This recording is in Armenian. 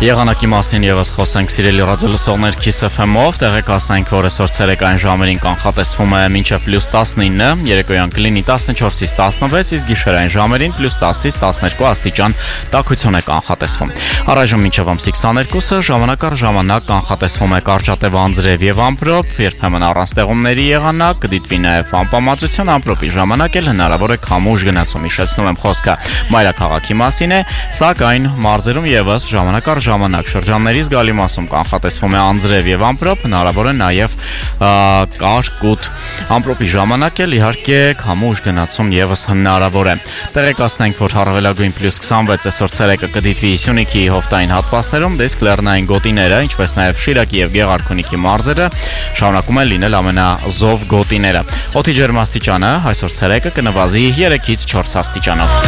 Եղանակի մասին եւս խոսենք սիրելի ռադիոլսողներ Kiss FM-ով, տեղեկացնենք, որ այսօր ցերեկային ժամերին կանխատեսվում է մինչև +19, երեկոյան կլինի 14-ից 16, իսկ գիշերային ժամերին +10-ից 12 աստիճան տաքություն է կանխատեսվում։ Առայժմ մինչև ամսի 22-ը ժամանակ առ ժամանակ կանխատեսվում է կարճատև անձրև եւ ամպրոպ, երբեմն առանց տեղումների եղանակ, կդիտվի նաեւ անպամացություն, ամպրոպի ժամանակ էլ հնարավոր է քամուշ գնացում, հիշեցնում եմ խոսքը մայրաքաղաքի մասին է, սակայն մարզերում եւս ժամանակ առ ժամանակ շրջանների զգալի մասում կանխատեսվում է անձրև եւ ամպրոպ, հնարավոր է նաեւ կարկուտ ամպրոպի ժամանակ էլ իհարկե քամուշ գնացում եւս հնարավոր է։ Տեղեկացնենք, որ առավելագույն +26 այսօր ցերեկը կդիտվի Սյունիքի հովտային հատվածներում, իսկ լեռնային գոտիները, ինչպես նաեւ Շիրակի եւ Գեղարքունիքի մարզերը շարունակում են լինել ամենազով գոտիները։ Օդի ջերմաստիճանը այսօր ցերեկը կնվազի 3-ից 4 աստիճանով։